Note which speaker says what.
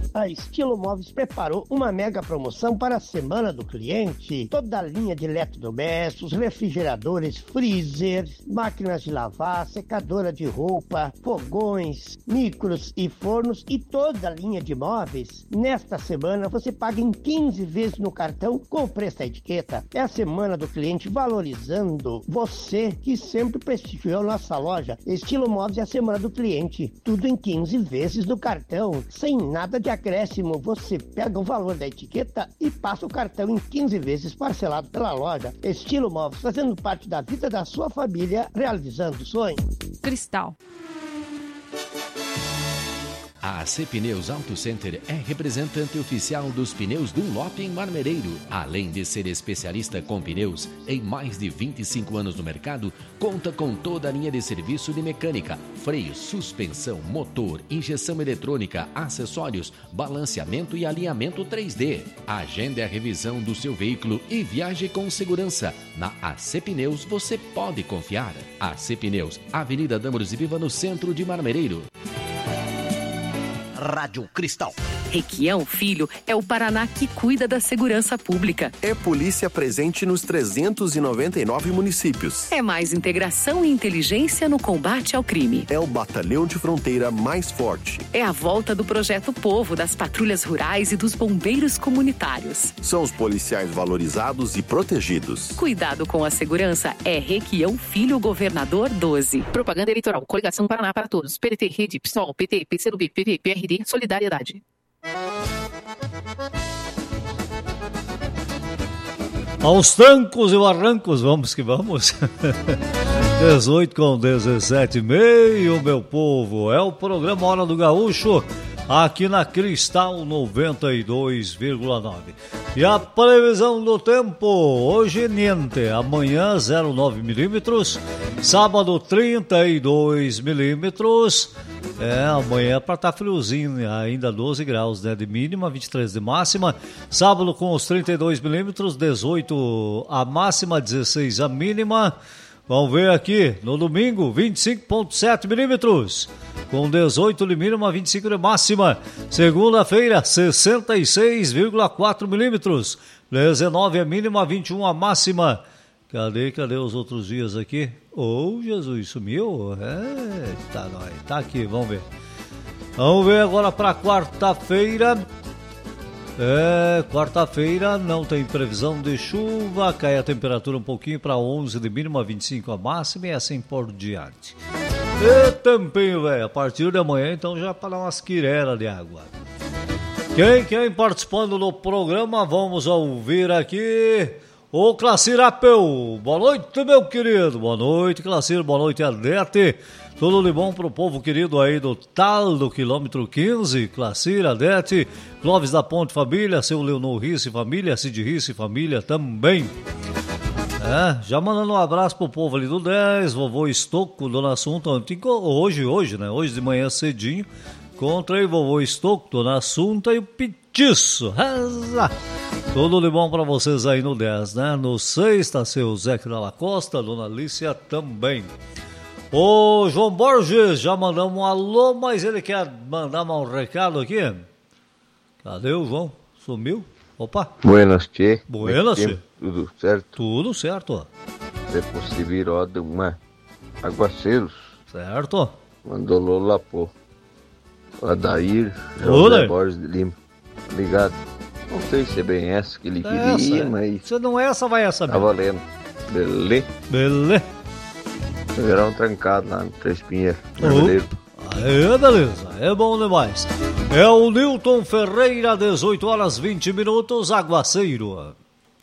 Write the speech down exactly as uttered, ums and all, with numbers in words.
Speaker 1: A Estilo Móveis preparou uma mega promoção para a Semana do Cliente. Toda a linha de eletrodomésticos, refrigeradores, freezer, máquinas de lavar, secadora de roupa, fogões, micros e fornos e toda a linha de móveis. Nesta semana você paga em quinze vezes no cartão com o preço da etiqueta. É a Semana do Cliente valorizando você que sempre prestigiou nossa loja. Estilo Móveis é a Semana do Cliente. Tudo em quinze vezes no cartão, sem nada de acréscimo. Você pega o valor da etiqueta e passa o cartão em quinze vezes parcelado pela loja. Estilo Móveis, fazendo parte da vida da sua família, realizando sonhos.
Speaker 2: Cristal.
Speaker 3: A A C Pneus Auto Center é representante oficial dos pneus Dunlop em Marmereiro. Além de ser especialista com pneus, em mais de vinte e cinco anos no mercado, conta com toda a linha de serviço de mecânica, freio, suspensão, motor, injeção eletrônica, acessórios, balanceamento e alinhamento três D. Agende a revisão do seu veículo e viaje com segurança. Na A C Pneus você pode confiar. A C Pneus, Avenida Dâmaros e Viva, no centro de Marmereiro.
Speaker 4: Rádio Cristal.
Speaker 5: Requião Filho é o Paraná que cuida da segurança pública.
Speaker 6: É polícia presente nos trezentos e noventa e nove municípios.
Speaker 5: É mais integração e inteligência no combate ao crime.
Speaker 6: É o batalhão de fronteira mais forte.
Speaker 5: É a volta do Projeto Povo, das patrulhas rurais e dos bombeiros comunitários.
Speaker 6: São os policiais valorizados e protegidos.
Speaker 5: Cuidado com a segurança é Requião Filho, Governador doze.
Speaker 7: Propaganda eleitoral. Coligação Paraná para Todos. P D T, Rede, PSOL, P T, P C do B, P V, P R D, Solidariedade.
Speaker 8: Aos trancos e barrancos, vamos que vamos. dezoito com dezessete e meio, meu povo. É o programa Hora do Gaúcho, aqui na Cristal noventa e dois vírgula nove. E a previsão do tempo, hoje niente, amanhã zero vírgula nove milímetros, sábado trinta e dois milímetros. É, amanhã é pra estar tá friozinho, né? Ainda doze graus, né? De mínima, vinte e três de máxima. Sábado com os trinta e dois milímetros, dezoito a máxima, dezesseis a mínima. Vamos ver aqui, no domingo, vinte e cinco vírgula sete milímetros, com dezoito de mínima, vinte e cinco de máxima. Segunda-feira, sessenta e seis vírgula quatro milímetros, dezenove a mínima, vinte e um a máxima. Cadê, cadê os outros dias aqui? Ô, oh, Jesus, sumiu? É, tá, nóis. Tá aqui, vamos ver. Vamos ver agora para quarta-feira. É, quarta-feira não tem previsão de chuva, cai a temperatura um pouquinho para onze de mínima, vinte e cinco a máxima e assim por diante. E tempinho, velho, a partir de amanhã então já para dar umas quireras de água. Quem, quem participando do programa, vamos ouvir aqui o Clacir Apeu. Boa noite, meu querido. Boa noite, Clacir. Boa noite, Adete. Tudo de bom pro povo querido aí do tal do quilômetro quinze. Clacir, Adete, Clóvis da Ponte Família, seu Leonor Risse Família, Cid Risse Família também. É, já mandando um abraço pro povo ali do dez, vovô Estoco, dona Assunta, hoje, hoje, né? Hoje de manhã cedinho. Encontrei vovô Estoco, dona Assunta e o Petiço. Tudo de bom pra vocês aí no dez, né? No seis tá seu Zé da Costa, dona Alicia também. Ô João Borges, já mandamos um alô, mas ele quer mandar um recado aqui. Cadê o João? Sumiu? Opa.
Speaker 9: Buenas, tchê.
Speaker 8: Buenas, tchê.
Speaker 9: Tudo certo?
Speaker 8: Tudo certo, ó.
Speaker 9: É possível, ó, de uma aguaceiros.
Speaker 8: Certo.
Speaker 9: Mandou lá, pô. O Adair, José Borges de Lima. Obrigado. Não sei se é bem essa que ele
Speaker 8: essa,
Speaker 9: queria, mas...
Speaker 8: Se não é essa, vai essa mesmo.
Speaker 9: Tá valendo. Belê?
Speaker 8: Belê.
Speaker 9: Verão trancado lá no Três Pinheiros.
Speaker 8: É, beleza. É bom demais. É o Nilton Ferreira, dezoito horas vinte minutos, Aguaceiro.